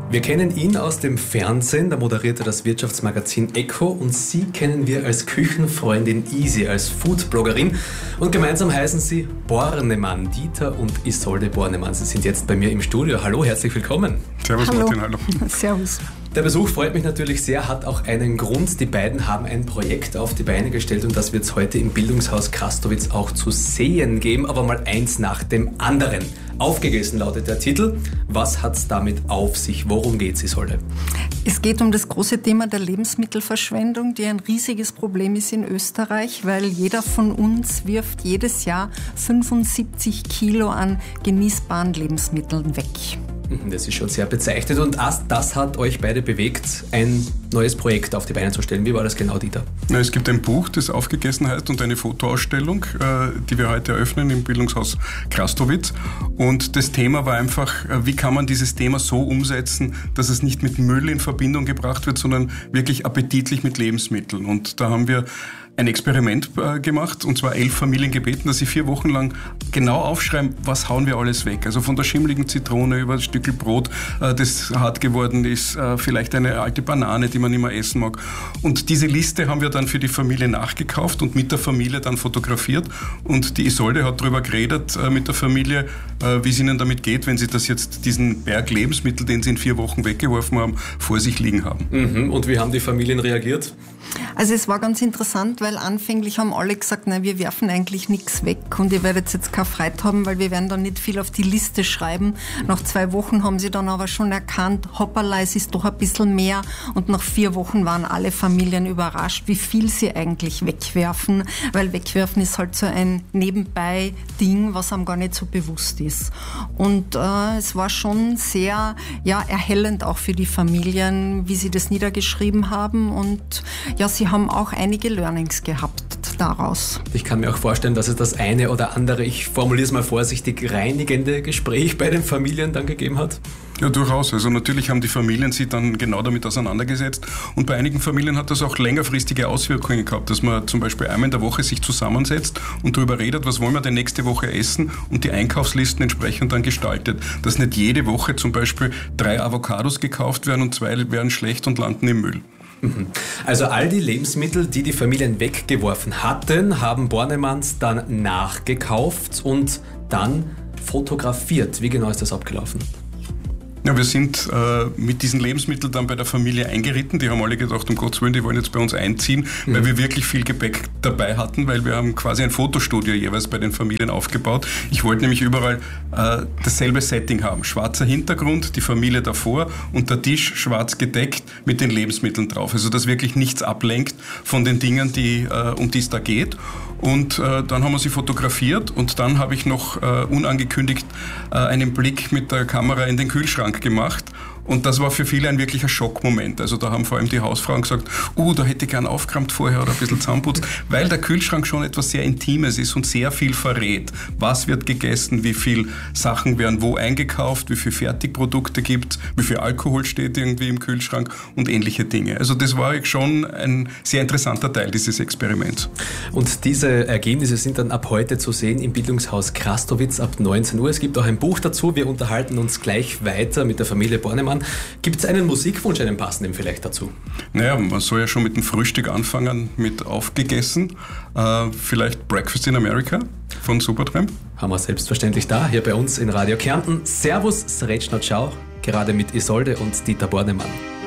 Wir kennen ihn aus dem Fernsehen, da moderiert er das Wirtschaftsmagazin Echo, und Sie kennen wir als Küchenfreundin Easy, als Foodbloggerin, und gemeinsam heißen Sie Bornemann, Dieter und Isolde Bornemann. Sie sind jetzt bei mir im Studio. Hallo, herzlich willkommen. Servus. Hallo. Martin, hallo. Servus. Der Besuch freut mich natürlich sehr, hat auch einen Grund. Die beiden haben ein Projekt auf die Beine gestellt und das wird es heute im Bildungshaus Krastowitz auch zu sehen geben, aber mal eins nach dem anderen. Aufgegessen lautet der Titel. Was hat's damit auf sich? Worum geht's, Isolde? Es geht um das große Thema der Lebensmittelverschwendung, die ein riesiges Problem ist in Österreich, weil jeder von uns wirft jedes Jahr 75 Kilo an genießbaren Lebensmitteln weg. Das ist schon sehr bezeichnet und das hat euch beide bewegt, ein neues Projekt auf die Beine zu stellen. Wie war das genau, Dieter? Es gibt ein Buch, das Aufgegessen heißt, und eine Fotoausstellung, die wir heute eröffnen im Bildungshaus Krastowitz. Und das Thema war einfach, wie kann man dieses Thema so umsetzen, dass es nicht mit Müll in Verbindung gebracht wird, sondern wirklich appetitlich mit Lebensmitteln. Und da haben wir ein Experiment gemacht, und zwar 11 Familien gebeten, dass sie 4 Wochen lang genau aufschreiben, was hauen wir alles weg. Also von der schimmeligen Zitrone über das Stückel Brot, das hart geworden ist, vielleicht eine alte Banane, die man nicht mehr essen mag. Und diese Liste haben wir dann für die Familie nachgekauft und mit der Familie dann fotografiert. Und die Isolde hat darüber geredet mit der Familie, wie es ihnen damit geht, wenn sie diesen Berg Lebensmittel, den sie in 4 Wochen weggeworfen haben, vor sich liegen haben. Und wie haben die Familien reagiert? Also es war ganz interessant, weil anfänglich haben alle gesagt, nein, wir werfen eigentlich nichts weg und ihr werdet jetzt keine Freude haben, weil wir werden dann nicht viel auf die Liste schreiben. Nach 2 Wochen haben sie dann aber schon erkannt, hoppala, es ist doch ein bisschen mehr, und nach 4 Wochen waren alle Familien überrascht, wie viel sie eigentlich wegwerfen, weil wegwerfen ist halt so ein Nebenbei-Ding, was einem gar nicht so bewusst ist. Und es war schon sehr erhellend auch für die Familien, wie sie das niedergeschrieben haben, und ja, sie haben auch einige Learnings gehabt daraus. Ich kann mir auch vorstellen, dass es das eine oder andere, ich formuliere es mal vorsichtig, reinigende Gespräch bei den Familien dann gegeben hat? Ja, durchaus. Also natürlich haben die Familien sich dann genau damit auseinandergesetzt, und bei einigen Familien hat das auch längerfristige Auswirkungen gehabt, dass man zum Beispiel einmal in der Woche sich zusammensetzt und darüber redet, was wollen wir denn nächste Woche essen, und die Einkaufslisten entsprechend dann gestaltet. Dass nicht jede Woche zum Beispiel 3 Avocados gekauft werden und 2 werden schlecht und landen im Müll. Also all die Lebensmittel, die die Familien weggeworfen hatten, haben Bornemanns dann nachgekauft und dann fotografiert. Wie genau ist das abgelaufen? Ja, wir sind mit diesen Lebensmitteln dann bei der Familie eingeritten. Die haben alle gedacht, um Gottes Willen, die wollen jetzt bei uns einziehen, weil wir wirklich viel Gepäck dabei hatten, weil wir haben quasi ein Fotostudio jeweils bei den Familien aufgebaut. Ich wollte nämlich überall dasselbe Setting haben. Schwarzer Hintergrund, die Familie davor und der Tisch schwarz gedeckt mit den Lebensmitteln drauf. Also dass wirklich nichts ablenkt von den Dingen, um die es da geht. Und dann haben wir sie fotografiert, und dann habe ich noch unangekündigt einen Blick mit der Kamera in den Kühlschrank gemacht. Und das war für viele ein wirklicher Schockmoment. Also da haben vor allem die Hausfrauen gesagt, da hätte ich gern aufgeräumt vorher oder ein bisschen zusammenputzt, weil der Kühlschrank schon etwas sehr Intimes ist und sehr viel verrät. Was wird gegessen, wie viel Sachen werden wo eingekauft, wie viel Fertigprodukte gibt, wie viel Alkohol steht irgendwie im Kühlschrank und ähnliche Dinge. Also das war schon ein sehr interessanter Teil dieses Experiments. Und diese Ergebnisse sind dann ab heute zu sehen im Bildungshaus Krastowitz ab 19 Uhr. Es gibt auch ein Buch dazu. Wir unterhalten uns gleich weiter mit der Familie Bornemann. Gibt es einen Musikwunsch, einen passenden vielleicht dazu? Naja, man soll ja schon mit dem Frühstück anfangen, mit Aufgegessen. Vielleicht Breakfast in America von Supertramp. Haben wir selbstverständlich da, hier bei uns in Radio Kärnten. Servus, Srečna, ciao, gerade mit Isolde und Dieter Bornemann.